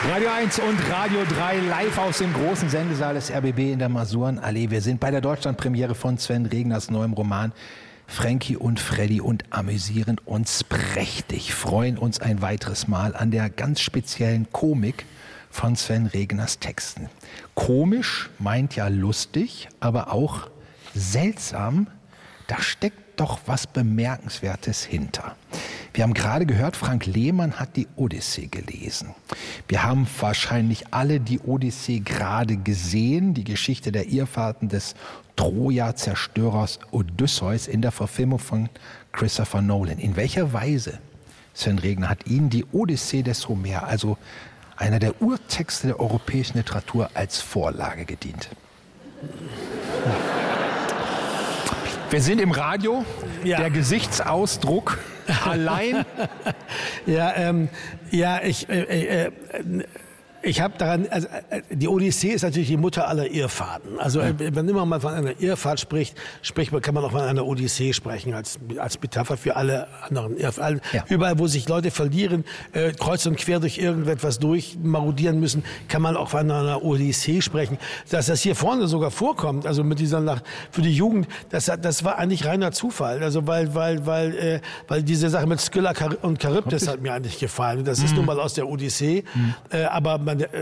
Radio 1 und Radio 3 live aus dem großen Sendesaal des RBB in der Masurenallee. Wir sind bei der Deutschlandpremiere von Sven Regners neuem Roman Frankie und Freddy und amüsieren uns prächtig, freuen uns ein weiteres Mal an der ganz speziellen Komik von Sven Regners Texten. Komisch meint ja lustig, aber auch seltsam. Da steckt doch was Bemerkenswertes hinter. Wir haben gerade gehört, Frank Lehmann hat die Odyssee gelesen. Wir haben wahrscheinlich alle die Odyssee gerade gesehen, die Geschichte der Irrfahrten des Troja-Zerstörers Odysseus in der Verfilmung von Christopher Nolan. In welcher Weise, Sven Regner, hat Ihnen die Odyssee des Homer, also einer der Urtexte der europäischen Literatur, als Vorlage gedient? Wir sind im Radio, ja. Der Gesichtsausdruck allein. Ich habe daran, also die Odyssee ist natürlich die Mutter aller Irrfahrten. Also wenn immer man von einer Irrfahrt spricht, kann man auch von einer Odyssee sprechen, als Metapher für alle anderen Irrfahrten. Ja. Überall, wo sich Leute verlieren, kreuz und quer durch irgendetwas durchmarodieren müssen, kann man auch von einer Odyssee sprechen. Dass das hier vorne sogar vorkommt, also mit dieser für die Jugend, das war eigentlich reiner Zufall. Also weil diese Sache mit Skylla und Charybdis hat mir eigentlich gefallen. Das ist nun mal aus der Odyssee, aber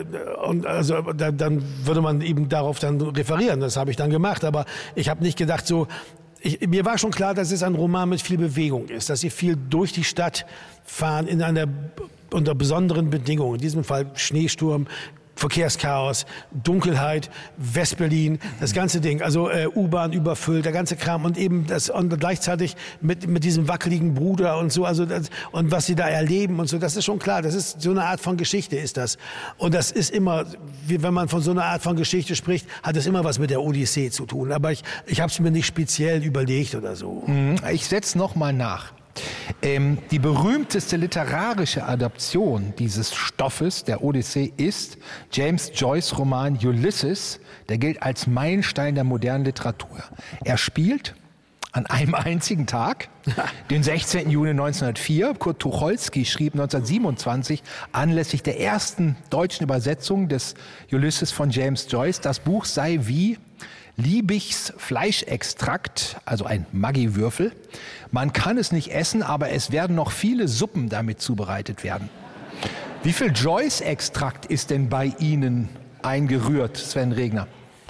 dann würde man eben darauf dann referieren. Das habe ich dann gemacht. Aber ich habe nicht gedacht, mir war schon klar, dass es ein Roman mit viel Bewegung ist, dass sie viel durch die Stadt fahren unter besonderen Bedingungen. In diesem Fall Schneesturm, Verkehrschaos, Dunkelheit, West-Berlin, das ganze Ding, also U-Bahn überfüllt, der ganze Kram und eben und gleichzeitig mit diesem wackeligen Bruder und so, also und was sie da erleben und so, das ist schon klar, das ist so eine Art von Geschichte ist das. Und das ist immer, wenn man von so einer Art von Geschichte spricht, hat es immer was mit der Odyssee zu tun. Aber ich habe es mir nicht speziell überlegt oder so. Ich setze noch mal nach. Die berühmteste literarische Adaption dieses Stoffes, der Odyssee, ist James Joyce' Roman Ulysses. Der gilt als Meilenstein der modernen Literatur. Er spielt an einem einzigen Tag, den 16. Juni 1904. Kurt Tucholsky schrieb 1927 anlässlich der ersten deutschen Übersetzung des Ulysses von James Joyce, das Buch sei wie Liebigs Fleischextrakt, also ein Maggi-Würfel. Man kann es nicht essen, aber es werden noch viele Suppen damit zubereitet werden. Wie viel Joyce-Extrakt ist denn bei Ihnen eingerührt, Sven Regner?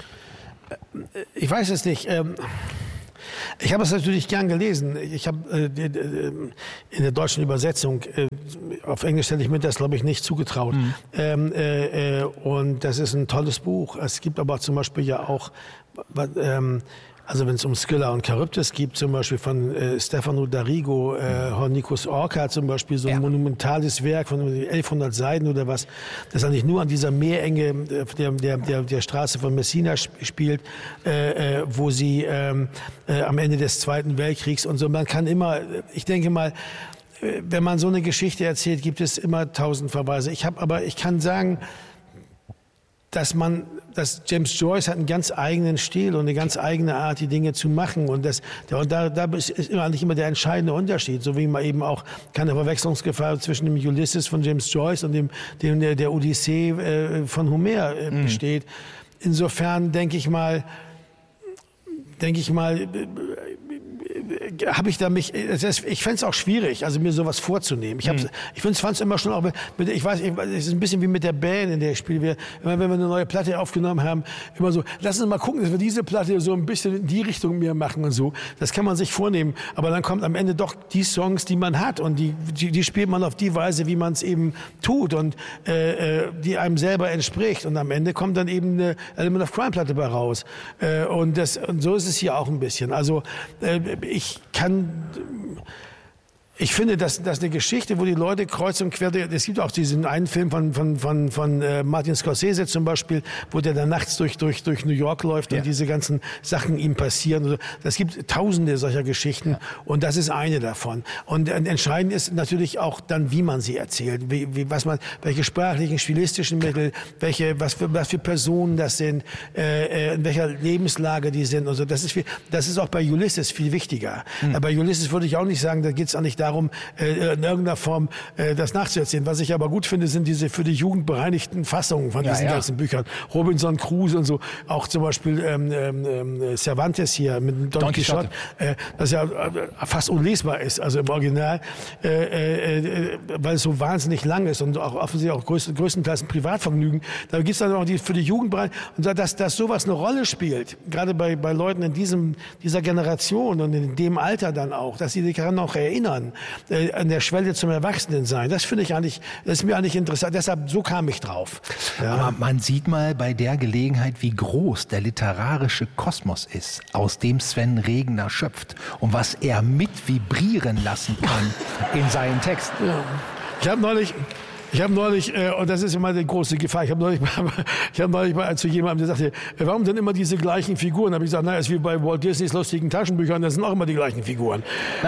Ich weiß es nicht. Ich habe es natürlich gern gelesen. Ich habe in der deutschen Übersetzung, auf Englisch hätte ich mir das, glaube ich, nicht zugetraut. Und das ist ein tolles Buch. Es gibt aber zum Beispiel ja auch, also wenn es um Skylla und Charybdis gibt, zum Beispiel von Stefano D'Arrigo, Hornicus Orca zum Beispiel, so ein monumentales Werk von 1100 Seiten oder was, das eigentlich nur an dieser Meerenge der Straße von Messina spielt, wo sie am Ende des Zweiten Weltkriegs und so. Man kann immer, ich denke mal, wenn man so eine Geschichte erzählt, gibt es immer 1000 Verweise. Ich kann sagen, dass James Joyce hat einen ganz eigenen Stil und eine ganz eigene Art, die Dinge zu machen. Und da ist eigentlich immer der entscheidende Unterschied. So wie man eben auch keine Verwechslungsgefahr zwischen dem Ulysses von James Joyce und der Odyssee von Homer besteht. Insofern denke ich mal, habe ich da ich fände es auch schwierig, also mir sowas vorzunehmen. Ich fand es immer schon auch, ich weiß, es ist ein bisschen wie mit der Band, in der ich spiele. Immer wenn wir eine neue Platte aufgenommen haben, immer so, lass uns mal gucken, dass wir diese Platte so ein bisschen in die Richtung mehr machen und so. Das kann man sich vornehmen, aber dann kommt am Ende doch die Songs, die man hat und die spielt man auf die Weise, wie man es eben tut und die einem selber entspricht. Und am Ende kommt dann eben eine Element of Crime Platte bei raus. Und so ist es hier auch ein bisschen. Also ich finde, dass eine Geschichte, wo die Leute kreuz und quer, es gibt auch diesen einen Film von Martin Scorsese zum Beispiel, wo der dann nachts durch New York läuft und diese ganzen Sachen ihm passieren. Es gibt tausende solcher Geschichten und das ist eine davon. Und entscheidend ist natürlich auch dann, wie man sie erzählt, welche sprachlichen, stilistischen Mittel, was für Personen das sind, in welcher Lebenslage die sind und so. Das ist auch bei Ulysses viel wichtiger. Bei Ulysses würde ich auch nicht sagen, da geht es auch nicht darum, darum, in irgendeiner Form das nachzuerzählen. Was ich aber gut finde, sind diese für die Jugend bereinigten Fassungen von diesen ganzen Büchern. Robinson Crusoe und so, auch zum Beispiel Cervantes hier mit Don Quixote, das ja fast unlesbar ist, also im Original, weil es so wahnsinnig lang ist und auch offensichtlich auch größtenteils ein Privatvergnügen. Da gibt es dann auch für die Jugend und dass sowas eine Rolle spielt, gerade bei Leuten in dieser Generation und in dem Alter dann auch, dass sie sich daran auch erinnern, an der Schwelle zum Erwachsenensein. Das finde ich eigentlich, das ist mir eigentlich interessant. Deshalb, so kam ich drauf. Ja. Aber man sieht mal bei der Gelegenheit, wie groß der literarische Kosmos ist, aus dem Sven Regner schöpft und was er mit vibrieren lassen kann in seinen Texten. Ja. Ich habe neulich, und das ist immer die große Gefahr, ich habe neulich mal zu jemandem, der sagte, warum denn immer diese gleichen Figuren? Da habe ich gesagt, es ist wie bei Walt Disneys lustigen Taschenbüchern, das sind auch immer die gleichen Figuren.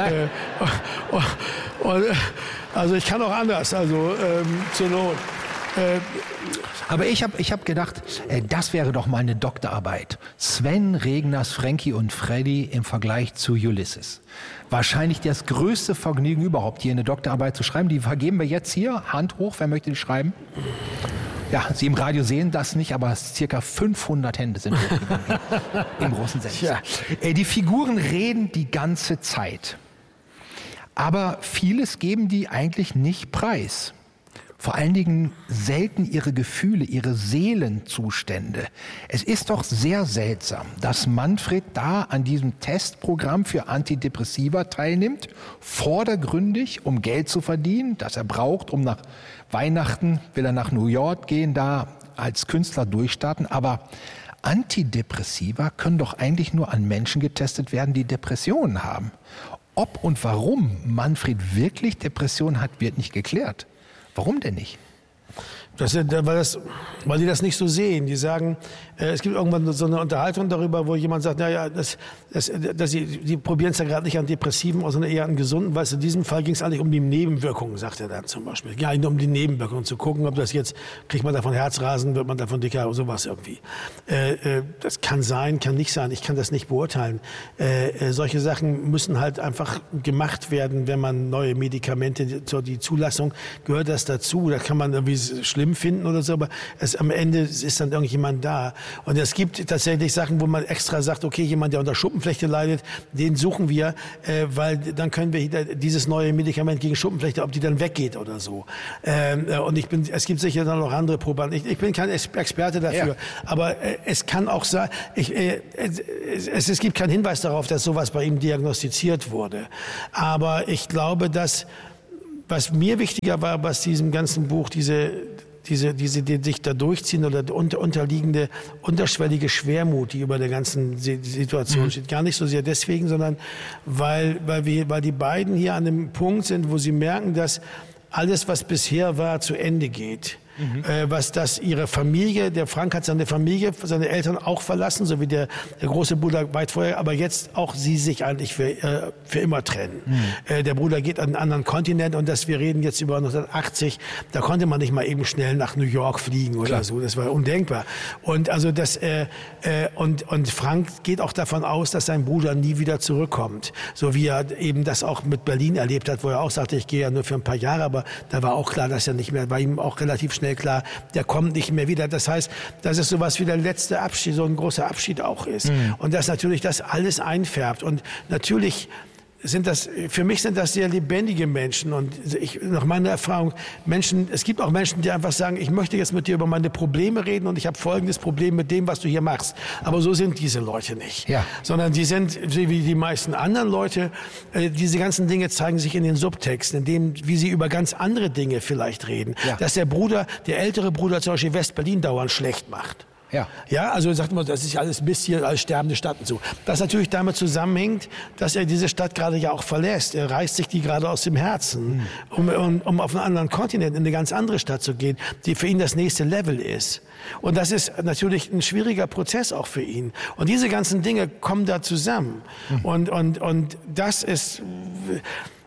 Also ich kann auch anders, also zur Not. Aber ich hab gedacht, das wäre doch mal eine Doktorarbeit. Sven Regners Frankie und Freddy im Vergleich zu Ulysses. Wahrscheinlich das größte Vergnügen überhaupt, hier eine Doktorarbeit zu schreiben. Die vergeben wir jetzt hier. Hand hoch, wer möchte die schreiben? Ja, Sie im Radio sehen das nicht, aber circa 500 Hände sind hochgegangen im großen Sender. Ja. Die Figuren reden die ganze Zeit. Aber vieles geben die eigentlich nicht preis. Vor allen Dingen selten ihre Gefühle, ihre Seelenzustände. Es ist doch sehr seltsam, dass Manfred da an diesem Testprogramm für Antidepressiva teilnimmt, vordergründig, um Geld zu verdienen, das er braucht, um nach Weihnachten, will er nach New York gehen, da als Künstler durchstarten. Aber Antidepressiva können doch eigentlich nur an Menschen getestet werden, die Depressionen haben. Ob und warum Manfred wirklich Depressionen hat, wird nicht geklärt. Warum denn nicht? Weil die das nicht so sehen. Die sagen, es gibt irgendwann so eine Unterhaltung darüber, wo jemand sagt, die probieren es ja gerade nicht an Depressiven, sondern eher an Gesunden. Weißt du, in diesem Fall ging es eigentlich um die Nebenwirkungen, sagt er dann zum Beispiel. Ja, nur um die Nebenwirkungen zu gucken, ob das jetzt, kriegt man davon Herzrasen, wird man davon dicker oder sowas irgendwie. Das kann sein, kann nicht sein. Ich kann das nicht beurteilen. Solche Sachen müssen halt einfach gemacht werden, wenn man neue Medikamente, die Zulassung, gehört das dazu. Da kann man irgendwie schlimm finden oder so, aber am Ende ist dann irgendjemand da. Und es gibt tatsächlich Sachen, wo man extra sagt, okay, jemand, der unter Schuppenflechte leidet, den suchen wir, weil dann können wir dieses neue Medikament gegen Schuppenflechte, ob die dann weggeht oder so. Und es gibt sicher dann noch andere Probanden. Ich bin kein Experte dafür, aber es kann auch sein, es gibt keinen Hinweis darauf, dass sowas bei ihm diagnostiziert wurde. Aber ich glaube, dass was mir wichtiger war, was diesem ganzen Buch, die sich da durchziehen oder unterliegende, unterschwellige Schwermut, die über der ganzen Situation steht. Gar nicht so sehr deswegen, sondern weil die beiden hier an einem Punkt sind, wo sie merken, dass alles, was bisher war, zu Ende geht. Was das ihre Familie, der Frank hat seine Familie, seine Eltern auch verlassen, so wie der große Bruder weit vorher, aber jetzt auch sie sich eigentlich für immer trennen. Der Bruder geht an einen anderen Kontinent und wir reden jetzt über 1980, da konnte man nicht mal eben schnell nach New York fliegen oder so, das war undenkbar. Und also und Frank geht auch davon aus, dass sein Bruder nie wieder zurückkommt, so wie er eben das auch mit Berlin erlebt hat, wo er auch sagte, ich gehe ja nur für ein paar Jahre, aber da war auch klar, dass er nicht mehr, war ihm auch relativ schnell klar, der kommt nicht mehr wieder. Das heißt, dass es sowas wie der letzte Abschied, so ein großer Abschied auch ist. Und dass natürlich das alles einfärbt. Und natürlich für mich sind das sehr lebendige Menschen und nach meiner Erfahrung es gibt auch Menschen, die einfach sagen, ich möchte jetzt mit dir über meine Probleme reden und ich habe folgendes Problem mit dem, was du hier machst. Aber so sind diese Leute nicht. Ja. Sondern die sind, wie die meisten anderen Leute, diese ganzen Dinge zeigen sich in den Subtexten, wie sie über ganz andere Dinge vielleicht reden. Ja. Dass der ältere Bruder zum Beispiel West-Berlin dauernd schlecht macht. Ja, also sagt man, das ist alles Mist hier, als sterbende Stadt und so. Das natürlich damit zusammenhängt, dass er diese Stadt gerade ja auch verlässt. Er reißt sich die gerade aus dem Herzen, um auf einen anderen Kontinent, in eine ganz andere Stadt zu gehen, die für ihn das nächste Level ist. Und das ist natürlich ein schwieriger Prozess auch für ihn. Und diese ganzen Dinge kommen da zusammen. Und das ist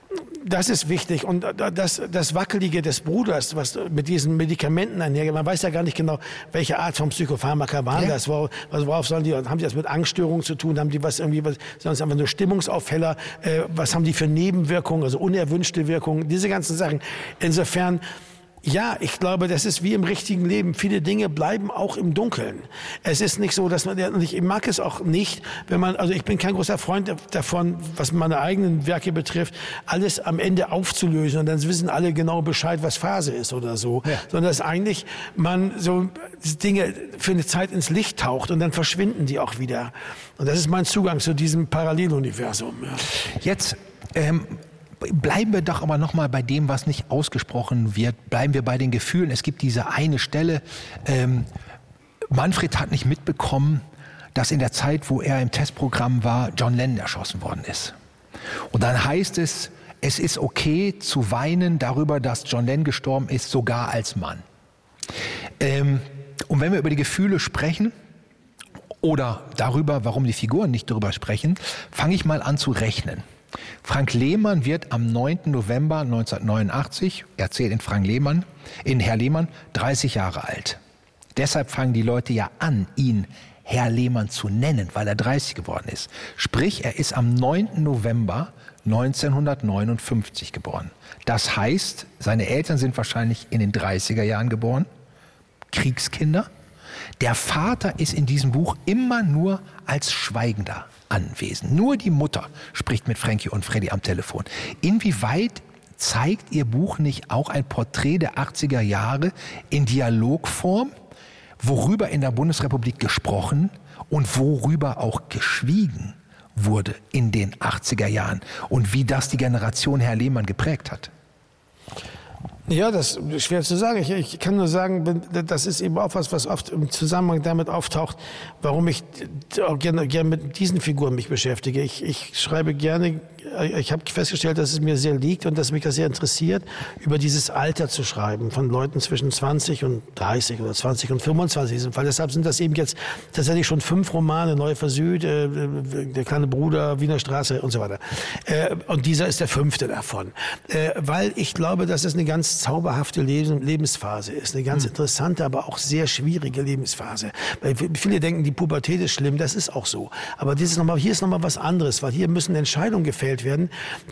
das ist wichtig. Und das Wackelige des Bruders, was mit diesen Medikamenten einhergeht, man weiß ja gar nicht genau, welche Art von Psychopharmaka waren das. Worauf sollen die, haben die das mit Angststörungen zu tun? Haben die sind das einfach nur Stimmungsaufheller? Was haben die für Nebenwirkungen, also unerwünschte Wirkungen? Diese ganzen Sachen. Insofern, ja, ich glaube, das ist wie im richtigen Leben. Viele Dinge bleiben auch im Dunkeln. Es ist nicht so, dass und ich mag es auch nicht, also ich bin kein großer Freund davon, was meine eigenen Werke betrifft, alles am Ende aufzulösen und dann wissen alle genau Bescheid, was Phase ist oder so. Ja. Sondern dass eigentlich man so Dinge für eine Zeit ins Licht taucht und dann verschwinden die auch wieder. Und das ist mein Zugang zu diesem Paralleluniversum. Ja. Jetzt, bleiben wir doch aber noch mal bei dem, was nicht ausgesprochen wird. Bleiben wir bei den Gefühlen. Es gibt diese eine Stelle, Manfred hat nicht mitbekommen, dass in der Zeit, wo er im Testprogramm war, John Lennon erschossen worden ist. Und dann heißt es ist okay zu weinen darüber, dass John Lennon gestorben ist, sogar als Mann. Und wenn wir über die Gefühle sprechen oder darüber, warum die Figuren nicht darüber sprechen, fange ich mal an zu rechnen. Frank Lehmann wird am 9. November 1989, erzählt in Herr Lehmann, 30 Jahre alt. Deshalb fangen die Leute ja an, ihn Herr Lehmann zu nennen, weil er 30 geworden ist. Sprich, er ist am 9. November 1959 geboren. Das heißt, seine Eltern sind wahrscheinlich in den 30er Jahren geboren, Kriegskinder. Der Vater ist in diesem Buch immer nur als Schweigender anwesend. Nur die Mutter spricht mit Frankie und Freddy am Telefon. Inwieweit zeigt Ihr Buch nicht auch ein Porträt der 80er Jahre in Dialogform, worüber in der Bundesrepublik gesprochen und worüber auch geschwiegen wurde in den 80er Jahren und wie das die Generation Herr Lehmann geprägt hat? Ja, das ist schwer zu sagen. Ich kann nur sagen, das ist eben auch was oft im Zusammenhang damit auftaucht, warum ich auch gerne mit diesen Figuren mich beschäftige. Ich schreibe gerne, ich habe festgestellt, dass es mir sehr liegt und dass mich das sehr interessiert, über dieses Alter zu schreiben, von Leuten zwischen 20 und 30 oder 20 und 25 in diesem Fall. Deshalb sind das eben jetzt tatsächlich schon 5 Romane, Neue Süd, Der kleine Bruder, Wiener Straße und so weiter. Und dieser ist der 5. davon. Weil ich glaube, dass es eine ganz zauberhafte Lebensphase ist. Eine ganz interessante, aber auch sehr schwierige Lebensphase. Weil viele denken, die Pubertät ist schlimm, das ist auch so. Aber hier ist nochmal was anderes, weil hier müssen Entscheidungen gefällt werden,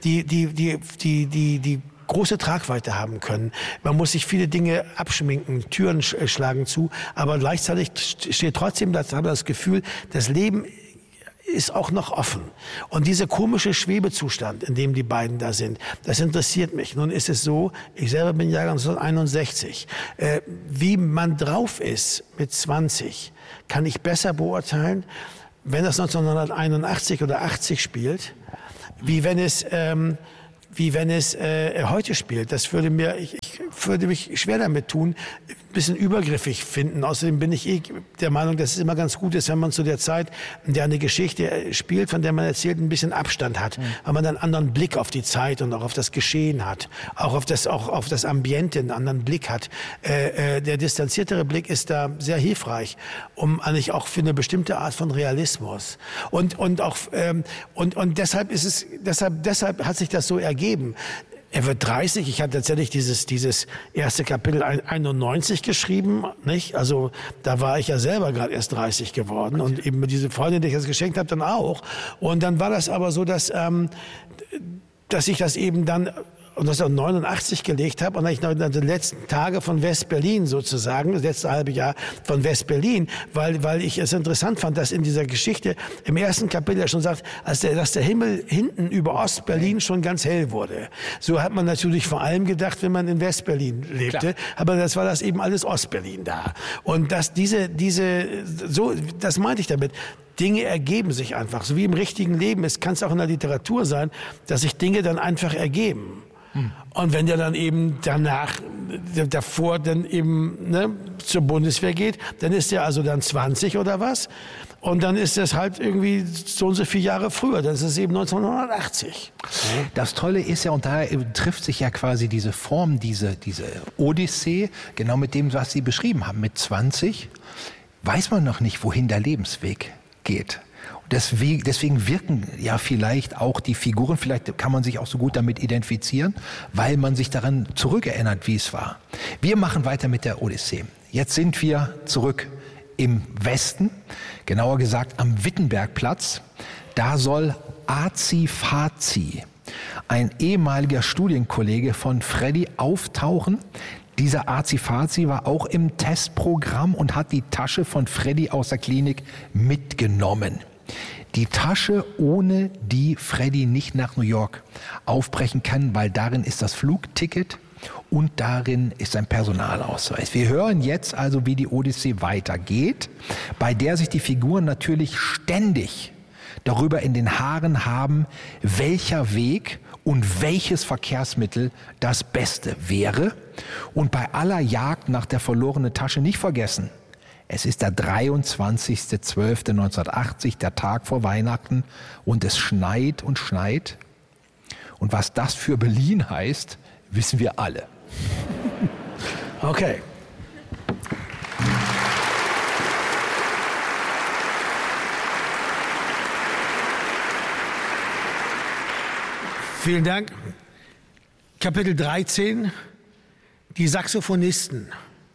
die große Tragweite haben können. Man muss sich viele Dinge abschminken, Türen schlagen zu, aber gleichzeitig steht trotzdem das Gefühl, das Leben ist auch noch offen. Und dieser komische Schwebezustand, in dem die beiden da sind, das interessiert mich. Nun ist es so, ich selber bin Jahrgang 1961. Wie man drauf ist mit 20, kann ich besser beurteilen, wenn das 1981 oder 80 spielt, wie wenn es heute spielt. Ich würde mich schwer damit tun, ein bisschen übergriffig finden. Außerdem bin ich der Meinung, dass es immer ganz gut ist, wenn man zu der Zeit, in der eine Geschichte spielt, von der man erzählt, ein bisschen Abstand hat. Weil man einen anderen Blick auf die Zeit und auch auf das Geschehen hat. Auch auf das Ambiente einen anderen Blick hat. Der distanziertere Blick ist da sehr hilfreich, eigentlich auch für eine bestimmte Art von Realismus. Und deshalb hat sich das so ergeben. Er wird 30. Ich hatte tatsächlich dieses erste Kapitel 91 geschrieben, nicht? Also da war ich ja selber gerade erst 30 geworden und eben mit dieser Freundin, die ich das geschenkt habe, dann auch. Und dann war das aber so, dass ich das eben dann 1989 gelegt habe und ich noch die letzten Tage von West-Berlin sozusagen, das letzte halbe Jahr von West-Berlin, weil ich es interessant fand, dass in dieser Geschichte im ersten Kapitel ja schon sagt, dass der Himmel hinten über Ost-Berlin schon ganz hell wurde. So hat man natürlich vor allem gedacht, wenn man in West-Berlin lebte, klar. Aber das war das eben alles Ost-Berlin da. Und das meinte ich damit. Dinge ergeben sich einfach, so wie im richtigen Leben. Es kann es auch in der Literatur sein, dass sich Dinge dann einfach ergeben. Und wenn der dann eben davor dann eben zur Bundeswehr geht, dann ist er also dann 20 oder was. Und dann ist das halt irgendwie so und so viele Jahre früher. Das ist eben 1980. Das Tolle ist ja, und da trifft sich ja quasi diese Form, diese Odyssee, genau mit dem, was Sie beschrieben haben. Mit 20 weiß man noch nicht, wohin der Lebensweg geht. Deswegen wirken ja vielleicht auch die Figuren, vielleicht kann man sich auch so gut damit identifizieren, weil man sich daran zurückerinnert, wie es war. Wir machen weiter mit der Odyssee. Jetzt sind wir zurück im Westen, genauer gesagt am Wittenbergplatz. Da soll Azi Fazi, ein ehemaliger Studienkollege von Freddy, auftauchen. Dieser Azi Fazi war auch im Testprogramm und hat die Tasche von Freddy aus der Klinik mitgenommen. Die Tasche, ohne die Freddy nicht nach New York aufbrechen kann, weil darin ist das Flugticket und darin ist ein Personalausweis. Wir hören jetzt also, wie die Odyssee weitergeht, bei der sich die Figuren natürlich ständig darüber in den Haaren haben, welcher Weg und welches Verkehrsmittel das Beste wäre. Und bei aller Jagd nach der verlorenen Tasche nicht vergessen, es ist der 23.12.1980, der Tag vor Weihnachten, und es schneit und schneit. Und was das für Berlin heißt, wissen wir alle. Okay. Vielen Dank. Kapitel 13, die Saxophonisten.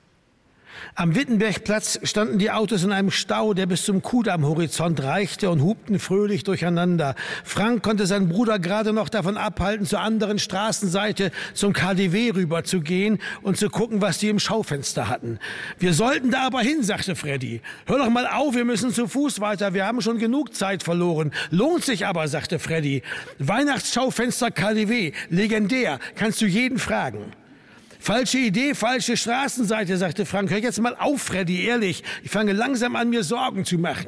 Am Wittenbergplatz standen die Autos in einem Stau, der bis zum Kudamm-Horizont reichte, und hupten fröhlich durcheinander. Frank konnte seinen Bruder gerade noch davon abhalten, zur anderen Straßenseite zum KaDeWe rüber zu gehen und zu gucken, was die im Schaufenster hatten. Wir sollten da aber hin, sagte Freddy. Hör doch mal auf, wir müssen zu Fuß weiter, wir haben schon genug Zeit verloren. Lohnt sich aber, sagte Freddy. Weihnachtsschaufenster KaDeWe, legendär, kannst du jeden fragen. Falsche Idee, falsche Straßenseite, sagte Frank. Hör jetzt mal auf, Freddy, ehrlich. Ich fange langsam an, mir Sorgen zu machen.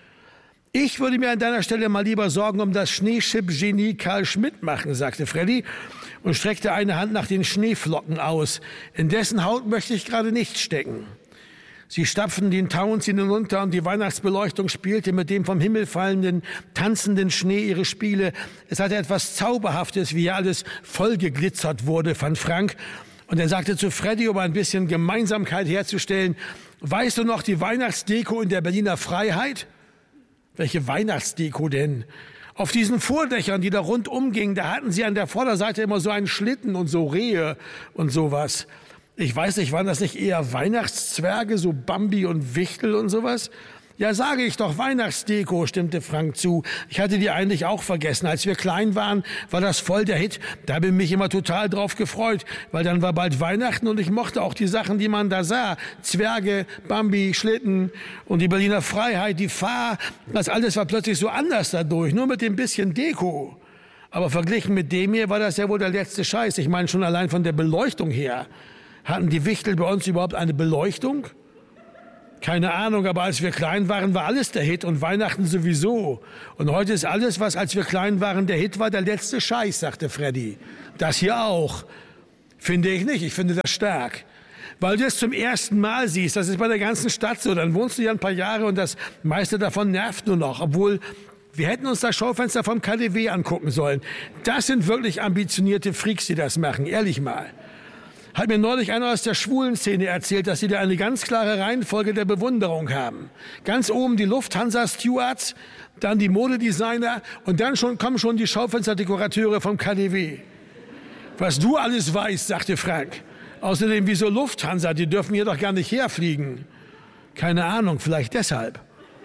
Ich würde mir an deiner Stelle mal lieber Sorgen um das Schneeschipp-Genie Karl Schmidt machen, sagte Freddy und streckte eine Hand nach den Schneeflocken aus. In dessen Haut möchte ich gerade nicht stecken. Sie stapften den Townsend hinunter und die Weihnachtsbeleuchtung spielte mit dem vom Himmel fallenden, tanzenden Schnee ihre Spiele. Es hatte etwas Zauberhaftes, wie alles vollgeglitzert wurde, fand Frank. Und er sagte zu Freddy, um ein bisschen Gemeinsamkeit herzustellen, weißt du noch die Weihnachtsdeko in der Berliner Freiheit? Welche Weihnachtsdeko denn? Auf diesen Vordächern, die da rundum gingen, da hatten sie an der Vorderseite immer so einen Schlitten und so Rehe und sowas. Ich weiß nicht, waren das nicht eher Weihnachtszwerge, so Bambi und Wichtel und sowas? Ja, sage ich doch, Weihnachtsdeko, stimmte Frank zu. Ich hatte die eigentlich auch vergessen. Als wir klein waren, war das voll der Hit. Da habe ich mich immer total drauf gefreut, weil dann war bald Weihnachten und ich mochte auch die Sachen, die man da sah. Zwerge, Bambi, Schlitten und die Berliner Freiheit, die Fahr. Das alles war plötzlich so anders dadurch, nur mit dem bisschen Deko. Aber verglichen mit dem hier war das ja wohl der letzte Scheiß. Ich meine, schon allein von der Beleuchtung her. Hatten die Wichtel bei uns überhaupt eine Beleuchtung? Keine Ahnung, aber als wir klein waren, war alles der Hit und Weihnachten sowieso. Und heute ist alles, was als wir klein waren der Hit war, der letzte Scheiß, sagte Freddy. Das hier auch. Finde ich nicht, ich finde das stark. Weil du es zum ersten Mal siehst, das ist bei der ganzen Stadt so, dann wohnst du ja ein paar Jahre und das meiste davon nervt nur noch. Obwohl, wir hätten uns das Schaufenster vom KaDeWe angucken sollen. Das sind wirklich ambitionierte Freaks, die das machen, ehrlich mal. Hat mir neulich einer aus der schwulen Szene erzählt, dass sie da eine ganz klare Reihenfolge der Bewunderung haben. Ganz oben die Lufthansa-Stewards, dann die Modedesigner und dann kommen schon die Schaufensterdekorateure vom KaDeWe. Was du alles weißt, sagte Frank. Außerdem, wieso Lufthansa? Die dürfen hier doch gar nicht herfliegen. Keine Ahnung, vielleicht deshalb.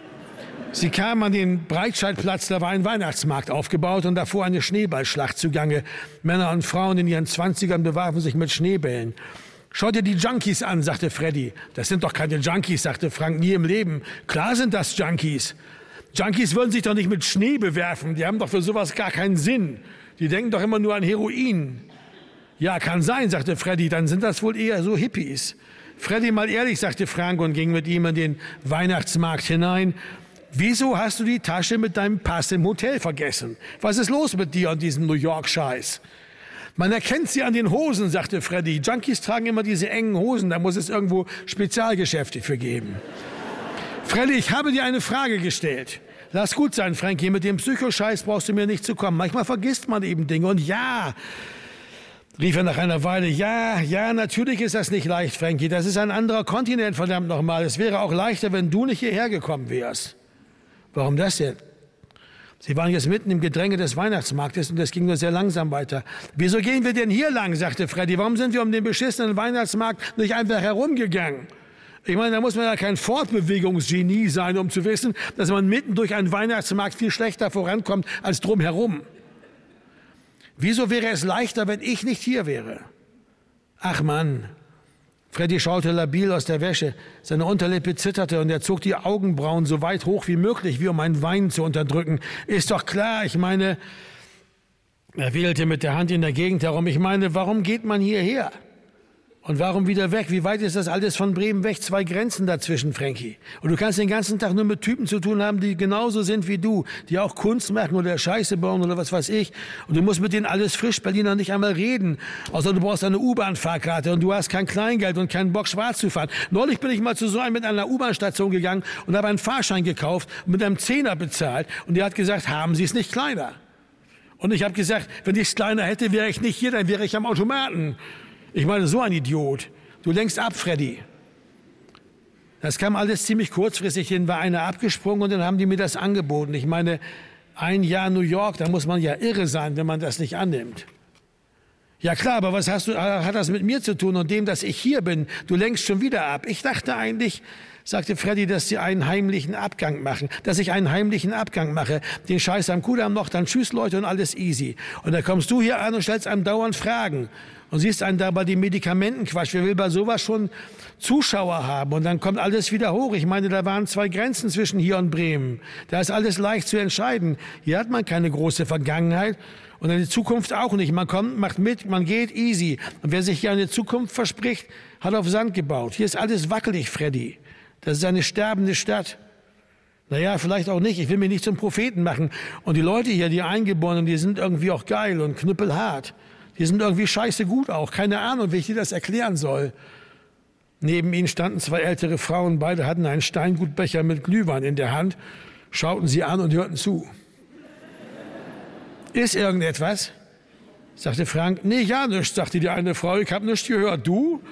Sie kamen an den Breitscheidplatz, da war ein Weihnachtsmarkt aufgebaut und davor eine Schneeballschlacht zugange. Männer und Frauen in ihren 20ern bewarfen sich mit Schneebällen. Schau dir die Junkies an, sagte Freddy. Das sind doch keine Junkies, sagte Frank, nie im Leben. Klar sind das Junkies. Junkies würden sich doch nicht mit Schnee bewerfen, die haben doch für sowas gar keinen Sinn. Die denken doch immer nur an Heroin. Ja, kann sein, sagte Freddy, dann sind das wohl eher so Hippies. Freddy, mal ehrlich, sagte Frank und ging mit ihm in den Weihnachtsmarkt hinein. Wieso hast du die Tasche mit deinem Pass im Hotel vergessen? Was ist los mit dir und diesem New York-Scheiß? Man erkennt sie an den Hosen, sagte Freddy. Junkies tragen immer diese engen Hosen, da muss es irgendwo Spezialgeschäfte für geben. Freddy, ich habe dir eine Frage gestellt. Lass gut sein, Frankie, mit dem Psychoscheiß brauchst du mir nicht zu kommen. Manchmal vergisst man eben Dinge und ja, rief er nach einer Weile, ja, natürlich ist das nicht leicht, Frankie. Das ist ein anderer Kontinent, verdammt nochmal. Es wäre auch leichter, wenn du nicht hierher gekommen wärst. Warum das denn? Sie waren jetzt mitten im Gedränge des Weihnachtsmarktes und das ging nur sehr langsam weiter. Wieso gehen wir denn hier lang, sagte Freddy. Warum sind wir um den beschissenen Weihnachtsmarkt nicht einfach herumgegangen? Ich meine, da muss man ja kein Fortbewegungsgenie sein, um zu wissen, dass man mitten durch einen Weihnachtsmarkt viel schlechter vorankommt als drumherum. Wieso wäre es leichter, wenn ich nicht hier wäre? Ach Mann. Freddy schaute labil aus der Wäsche. Seine Unterlippe zitterte und er zog die Augenbrauen so weit hoch wie möglich, wie um ein Weinen zu unterdrücken. Ist doch klar, ich meine, er wedelte mit der Hand in der Gegend herum. Ich meine, warum geht man hierher? Und warum wieder weg? Wie weit ist das alles von Bremen weg? 2 Grenzen dazwischen, Frankie. Und du kannst den ganzen Tag nur mit Typen zu tun haben, die genauso sind wie du, die auch Kunst machen oder Scheiße bauen oder was weiß ich. Und du musst mit denen alles frisch Berliner nicht einmal reden. Außer du brauchst eine U-Bahn-Fahrkarte und du hast kein Kleingeld und keinen Bock, schwarz zu fahren. Neulich bin ich mal zu so einem mit einer U-Bahn-Station gegangen und habe einen Fahrschein gekauft und mit einem 10er bezahlt. Und der hat gesagt, haben Sie es nicht kleiner? Und ich habe gesagt, wenn ich es kleiner hätte, wäre ich nicht hier, dann wäre ich am Automaten. Ich meine, so ein Idiot. Du lenkst ab, Freddy. Das kam alles ziemlich kurzfristig hin, war einer abgesprungen und dann haben die mir das angeboten. Ich meine, 1 Jahr New York, da muss man ja irre sein, wenn man das nicht annimmt. Ja klar, aber was hat das mit mir zu tun und dem, dass ich hier bin? Du lenkst schon wieder ab. Ich dachte eigentlich, sagte Freddy, dass ich einen heimlichen Abgang mache. Den Scheiß am Kudamm noch, dann tschüss Leute und alles easy. Und da kommst du hier an und stellst einem dauernd Fragen. Und siehst einen da bei den Medikamentenquatsch. Wer will bei sowas schon Zuschauer haben? Und dann kommt alles wieder hoch. Ich meine, da waren 2 Grenzen zwischen hier und Bremen. Da ist alles leicht zu entscheiden. Hier hat man keine große Vergangenheit und eine Zukunft auch nicht. Man kommt, macht mit, man geht easy. Und wer sich hier eine Zukunft verspricht, hat auf Sand gebaut. Hier ist alles wackelig, Freddy. Das ist eine sterbende Stadt. Naja, vielleicht auch nicht. Ich will mich nicht zum Propheten machen. Und die Leute hier, die Eingeborenen, die sind irgendwie auch geil und knüppelhart. Die sind irgendwie scheiße gut auch. Keine Ahnung, wie ich dir das erklären soll. Neben ihnen standen 2 ältere Frauen. Beide hatten einen Steingutbecher mit Glühwein in der Hand, schauten sie an und hörten zu. Ist irgendetwas? Sagte Frank. Nee, ja nichts, sagte die eine Frau. Ich habe nichts gehört. Du?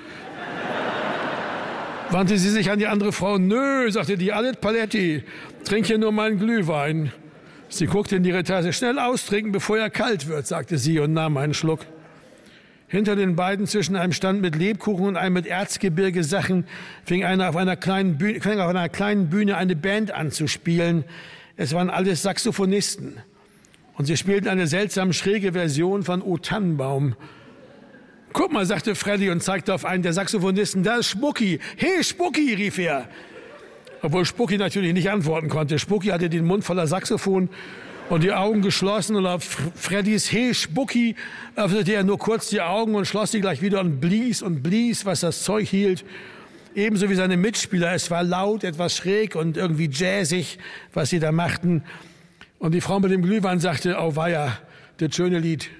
Wandte sie sich an die andere Frau. Nö, sagte die, alles Paletti. Trink hier nur meinen Glühwein. Sie guckte in ihre Tasse. Schnell austrinken, bevor er kalt wird, sagte sie und nahm einen Schluck. Hinter den beiden zwischen einem Stand mit Lebkuchen und einem mit Erzgebirge-Sachen fing einer auf einer kleinen Bühne eine Band an zu spielen. Es waren alles Saxophonisten. Und sie spielten eine seltsam schräge Version von O Tannenbaum. Guck mal, sagte Freddy und zeigte auf einen der Saxophonisten. Da ist Spucki. Hey, Spucki, rief er. Obwohl Spucki natürlich nicht antworten konnte. Spucki hatte den Mund voller Saxophon und die Augen geschlossen. Und auf Freddys Hey, Spucki öffnete er nur kurz die Augen und schloss sie gleich wieder und blies, was das Zeug hielt. Ebenso wie seine Mitspieler. Es war laut, etwas schräg und irgendwie jazzig, was sie da machten. Und die Frau mit dem Glühwein sagte, oh weia, das schöne Lied.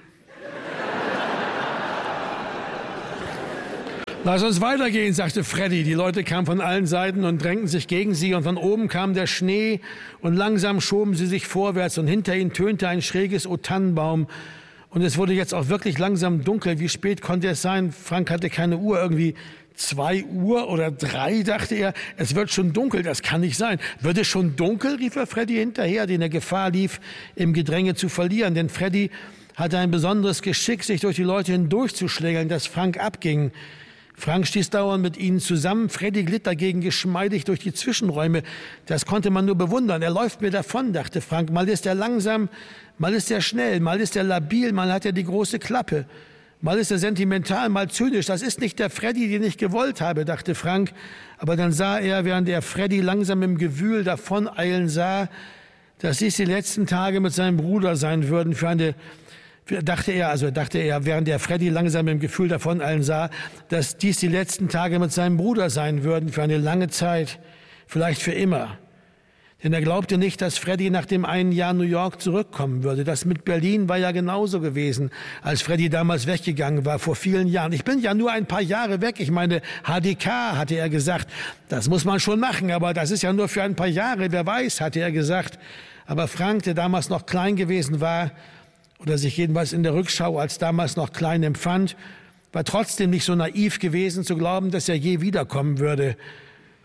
Lass uns weitergehen, sagte Freddy. Die Leute kamen von allen Seiten und drängten sich gegen sie und von oben kam der Schnee und langsam schoben sie sich vorwärts und hinter ihnen tönte ein schräges O Tannenbaum und es wurde jetzt auch wirklich langsam dunkel. Wie spät konnte es sein? Frank hatte keine Uhr, irgendwie 2 Uhr oder 3, dachte er. Es wird schon dunkel, das kann nicht sein. Wird es schon dunkel, rief er Freddy hinterher, den er Gefahr lief, im Gedränge zu verlieren. Denn Freddy hatte ein besonderes Geschick, sich durch die Leute hindurchzuschlägeln, dass Frank abging. Frank stieß dauernd mit ihnen zusammen. Freddy glitt dagegen geschmeidig durch die Zwischenräume. Das konnte man nur bewundern. Er läuft mir davon, dachte Frank. Mal ist er langsam, mal ist er schnell, mal ist er labil, mal hat er die große Klappe. Mal ist er sentimental, mal zynisch. Das ist nicht der Freddy, den ich gewollt habe, dachte Frank. Aber dann sah er, während er Freddy langsam im Gewühl davoneilen sah, dass dies die letzten Tage mit seinem Bruder sein würden dachte er, während der Freddy langsam im Gefühl davon allen sah, dass dies die letzten Tage mit seinem Bruder sein würden, für eine lange Zeit, vielleicht für immer. Denn er glaubte nicht, dass Freddy nach dem 1 Jahr New York zurückkommen würde. Das mit Berlin war ja genauso gewesen, als Freddy damals weggegangen war, vor vielen Jahren. Ich bin ja nur ein paar Jahre weg. Ich meine, HDK, hatte er gesagt. Das muss man schon machen, aber das ist ja nur für ein paar Jahre. Wer weiß, hatte er gesagt. Aber Frank, der damals noch klein gewesen war, oder sich jedenfalls in der Rückschau als damals noch klein empfand, war trotzdem nicht so naiv gewesen zu glauben, dass er je wiederkommen würde.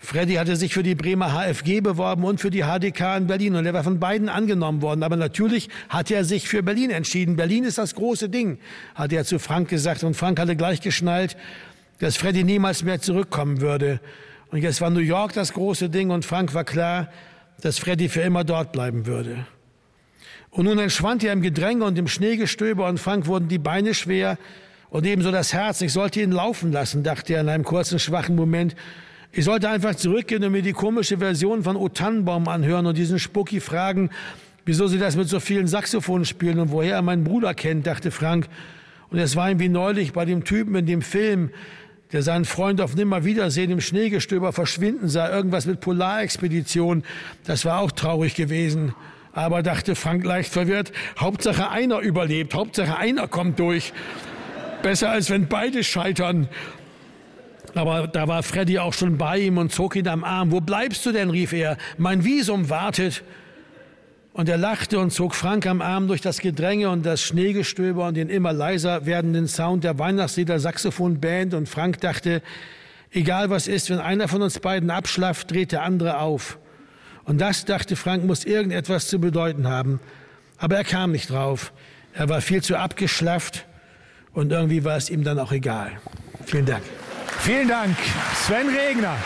Freddy hatte sich für die Bremer HFG beworben und für die HDK in Berlin und er war von beiden angenommen worden. Aber natürlich hat er sich für Berlin entschieden. Berlin ist das große Ding, hat er zu Frank gesagt. Und Frank hatte gleich geschnallt, dass Freddy niemals mehr zurückkommen würde. Und jetzt war New York das große Ding und Frank war klar, dass Freddy für immer dort bleiben würde. Und nun entschwand er im Gedränge und im Schneegestöber und Frank wurden die Beine schwer und ebenso das Herz. Ich sollte ihn laufen lassen, dachte er in einem kurzen, schwachen Moment. Ich sollte einfach zurückgehen und mir die komische Version von O Tannenbaum anhören und diesen Spucki fragen, wieso sie das mit so vielen Saxophonen spielen und woher er meinen Bruder kennt, dachte Frank. Und es war ihm wie neulich bei dem Typen in dem Film, der seinen Freund auf Nimmerwiedersehen im Schneegestöber verschwinden sah, irgendwas mit Polarexpedition. Das war auch traurig gewesen. Aber, dachte Frank leicht verwirrt, Hauptsache einer überlebt, Hauptsache einer kommt durch. Besser als wenn beide scheitern. Aber da war Freddy auch schon bei ihm und zog ihn am Arm. Wo bleibst du denn, rief er. Mein Visum wartet. Und er lachte und zog Frank am Arm durch das Gedränge und das Schneegestöber und den immer leiser werdenden Sound der Weihnachtslieder Saxophonband. Und Frank dachte, egal was ist, wenn einer von uns beiden abschlafft, dreht der andere auf. Und das, dachte Frank, muss irgendetwas zu bedeuten haben. Aber er kam nicht drauf. Er war viel zu abgeschlafft und irgendwie war es ihm dann auch egal. Vielen Dank. Vielen Dank, Sven Regner.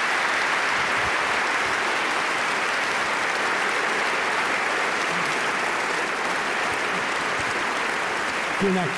Vielen Dank.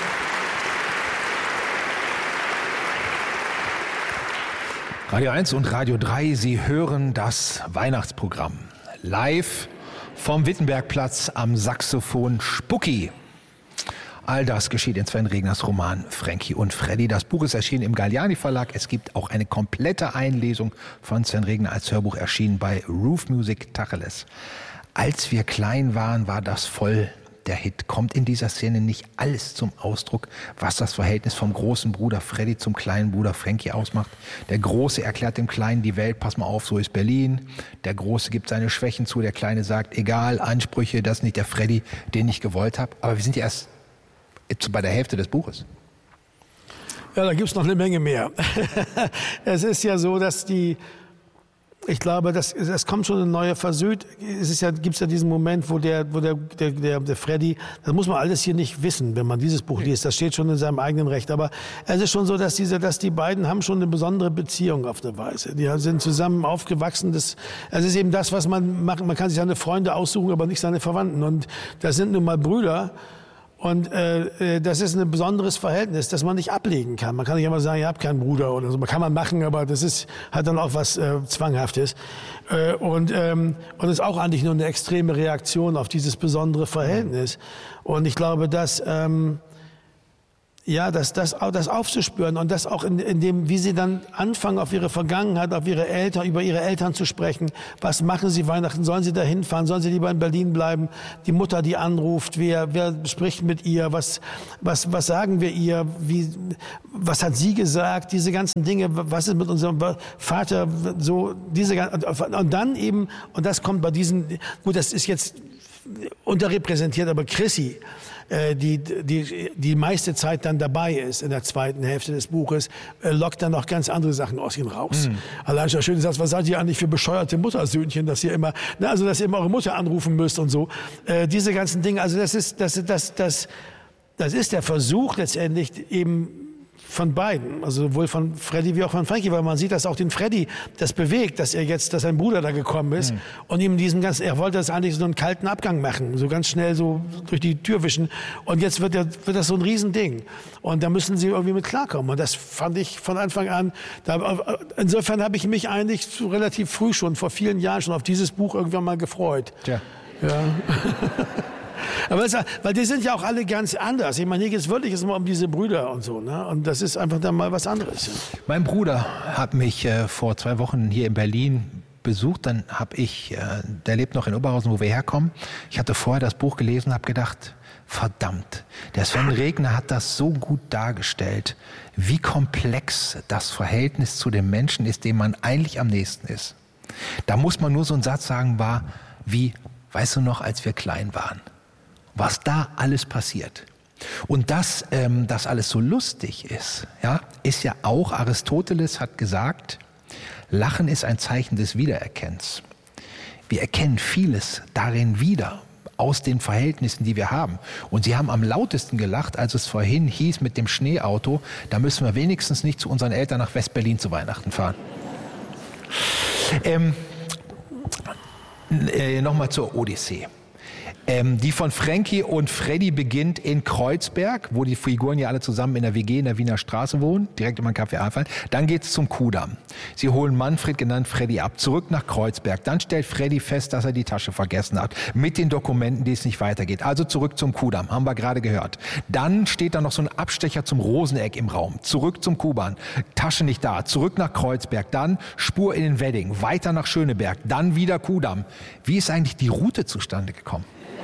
Radio 1 und Radio 3, Sie hören das Weihnachtsprogramm. Live vom Wittenbergplatz am Saxophon Spucki. All das geschieht in Sven Regners Roman Frankie und Freddy. Das Buch ist erschienen im Galliani Verlag. Es gibt auch eine komplette Einlesung von Sven Regner als Hörbuch erschienen bei Roof Music Tacheles. Als wir klein waren, war das voll der Hit. Kommt in dieser Szene nicht alles zum Ausdruck, was das Verhältnis vom großen Bruder Freddy zum kleinen Bruder Frankie ausmacht? Der Große erklärt dem Kleinen die Welt, pass mal auf, so ist Berlin. Der Große gibt seine Schwächen zu, der Kleine sagt, egal, Ansprüche, das ist nicht der Freddy, den ich gewollt habe. Aber wir sind ja erst bei der Hälfte des Buches. Ja, da gibt es noch eine Menge mehr. Es ist ja so, dass ich glaube, es kommt schon eine neue Versöhnung. Gibt es ja diesen Moment, wo der Freddy, das muss man alles hier nicht wissen, wenn man dieses Buch liest. Das steht schon in seinem eigenen Recht. Aber es ist schon so, dass die beiden haben schon eine besondere Beziehung auf eine Weise. Die sind zusammen aufgewachsen. Es ist eben das, was man macht. Man kann sich seine Freunde aussuchen, aber nicht seine Verwandten. Und das sind nun mal Brüder. Und das ist ein besonderes Verhältnis, das man nicht ablegen kann. Man kann nicht immer sagen, ihr habt keinen Bruder oder so. Man kann machen, aber hat dann auch was Zwanghaftes. Und ist auch eigentlich nur eine extreme Reaktion auf dieses besondere Verhältnis. Und ich glaube, dass das aufzuspüren und das auch in dem, wie sie dann anfangen, auf ihre Vergangenheit, auf ihre Eltern, über ihre Eltern zu sprechen. Was machen sie Weihnachten? Sollen sie da hinfahren? Sollen sie lieber in Berlin bleiben? Die Mutter, die anruft, wer spricht mit ihr? Was sagen wir ihr? Was hat sie gesagt? Diese ganzen Dinge. Was ist mit unserem Vater? So, und dann eben, und das kommt bei diesen, gut, das ist jetzt unterrepräsentiert, aber Chrissy, die meiste Zeit dann dabei ist in der zweiten Hälfte des Buches, lockt dann noch ganz andere Sachen aus ihm raus. Allein schon schön gesagt, was seid ihr eigentlich für bescheuerte Muttersöhnchen, dass ihr immer, dass ihr immer eure Mutter anrufen müsst und so. Diese ganzen Dinge, also das ist der Versuch letztendlich eben von beiden, also sowohl von Freddy wie auch von Frankie, weil man sieht, dass auch den Freddy das bewegt, dass sein Bruder da gekommen ist und ihm er wollte das eigentlich so einen kalten Abgang machen, so ganz schnell so durch die Tür wischen und jetzt wird das so ein Riesending und da müssen sie irgendwie mit klarkommen und das fand ich von Anfang an, insofern habe ich mich eigentlich relativ früh schon, vor vielen Jahren schon auf dieses Buch irgendwann mal gefreut. Tja. Ja. Aber weil die sind ja auch alle ganz anders. Ich meine, hier geht es wirklich immer um diese Brüder und so. Ne? Und das ist einfach dann mal was anderes. Mein Bruder hat mich vor 2 Wochen hier in Berlin besucht. Dann der lebt noch in Oberhausen, wo wir herkommen. Ich hatte vorher das Buch gelesen und habe gedacht, verdammt, der Sven Regner hat das so gut dargestellt, wie komplex das Verhältnis zu dem Menschen ist, dem man eigentlich am nächsten ist. Da muss man nur so einen Satz sagen, weißt du noch, als wir klein waren? Was da alles passiert. Und dass das alles so lustig ist, ja, ist ja auch, Aristoteles hat gesagt, Lachen ist ein Zeichen des Wiedererkennens. Wir erkennen vieles darin wieder, aus den Verhältnissen, die wir haben. Und sie haben am lautesten gelacht, als es vorhin hieß mit dem Schneeauto, da müssen wir wenigstens nicht zu unseren Eltern nach West-Berlin zu Weihnachten fahren. Nochmal zur Odyssee. Die von Frankie und Freddy beginnt in Kreuzberg, wo die Figuren ja alle zusammen in der WG in der Wiener Straße wohnen, direkt über den Café Alpha. Dann geht's zum Kudamm. Sie holen Manfred, genannt Freddy, ab, zurück nach Kreuzberg. Dann stellt Freddy fest, dass er die Tasche vergessen hat, mit den Dokumenten, die es nicht weitergeht. Also zurück zum Kudamm, haben wir gerade gehört. Dann steht da noch so ein Abstecher zum Roseneck im Raum. Zurück zum Kuban, Tasche nicht da, zurück nach Kreuzberg, dann Spur in den Wedding, weiter nach Schöneberg, dann wieder Kudamm. Wie ist eigentlich die Route zustande gekommen?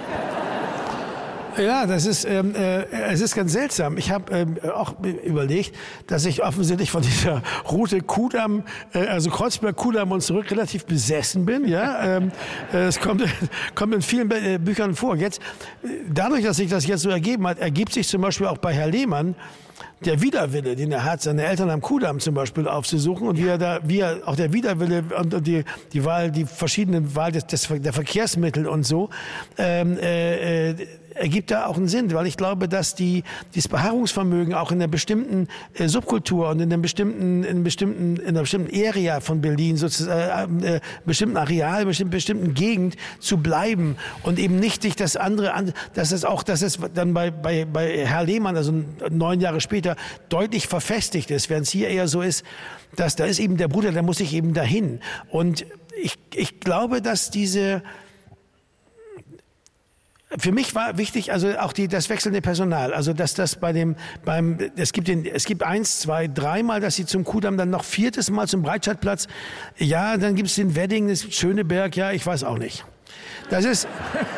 Ja, es ist ganz seltsam. Ich habe auch überlegt, dass ich offensichtlich von dieser Route Kudamm, also Kreuzberg-Kudamm und zurück relativ besessen bin. Ja, es kommt in vielen Büchern vor. Jetzt, dadurch, dass sich das jetzt so ergeben hat, ergibt sich zum Beispiel auch bei Herr Lehmann der Widerwille, den er hat, seine Eltern am Kudamm zum Beispiel aufzusuchen und wie er auch der Widerwille und die Wahl, die verschiedenen Wahl der Verkehrsmittel und so, ergibt da auch einen Sinn, weil ich glaube, dass dieses Beharrungsvermögen auch in einer bestimmten Subkultur und in einer bestimmten Area von Berlin, sozusagen, bestimmten Areal, bestimmten Gegend zu bleiben und eben nicht sich das andere, dass es dann bei Herr Lehmann, also 9 Jahre später, deutlich verfestigt ist, während es hier eher so ist, dass da ist eben der Bruder, der muss sich eben dahin. Und ich glaube, dass für mich war wichtig, also auch das wechselnde Personal, also dass das es gibt 1, 2, 3 Mal, dass sie zum Kudamm, dann noch 4. Mal zum Breitscheidplatz, ja, dann gibt es den Wedding, das Schöneberg, ja, ich weiß auch nicht. Das ist,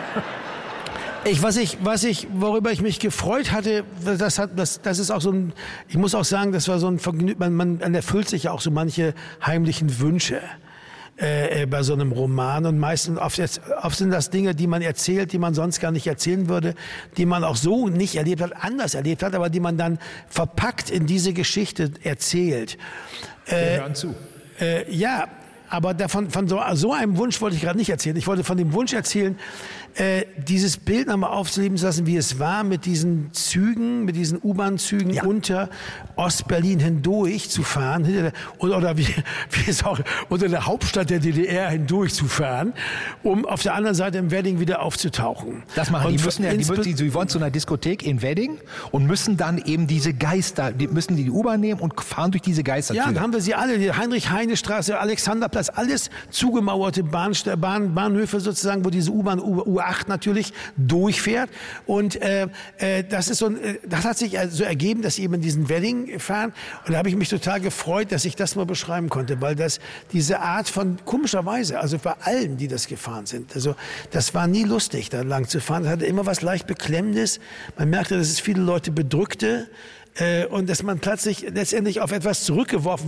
worüber ich mich gefreut hatte, das ist auch so ein, ich muss auch sagen, das war so ein Vergnügen, man erfüllt sich ja auch so manche heimlichen Wünsche. Bei so einem Roman und meistens oft sind das Dinge, die man erzählt, die man sonst gar nicht erzählen würde, die man auch so nicht erlebt hat, anders erlebt hat, aber die man dann verpackt in diese Geschichte erzählt. Wir hören zu. Ja, aber von so einem Wunsch wollte ich gerade nicht erzählen. Ich wollte von dem Wunsch erzählen, dieses Bild nochmal aufzuleben zu lassen, wie es war, mit diesen Zügen, mit diesen U-Bahn-Zügen unter Ostberlin hindurch zu fahren, oder wie es auch unter der Hauptstadt der DDR hindurch zu fahren, um auf der anderen Seite im Wedding wieder aufzutauchen. Das machen die wollen zu einer Diskothek in Wedding und müssen dann eben diese Geister, müssen die U-Bahn nehmen und fahren durch diese Geisterzüge. Ja, dann haben wir sie alle, die Heinrich-Heine-Straße, Alexanderplatz, alles zugemauerte Bahnhöfe sozusagen, wo diese U-Bahn U8 natürlich durchfährt. Und das hat sich so ergeben, dass sie eben in diesen Wedding fahren. Und da habe ich mich total gefreut, dass ich das mal beschreiben konnte, weil diese Art von, komischerweise, also bei allen, die das gefahren sind, also das war nie lustig, da lang zu fahren. Das hatte immer was leicht Beklemmendes. Man merkte, dass es viele Leute bedrückte und dass man plötzlich letztendlich auf etwas zurückgeworfen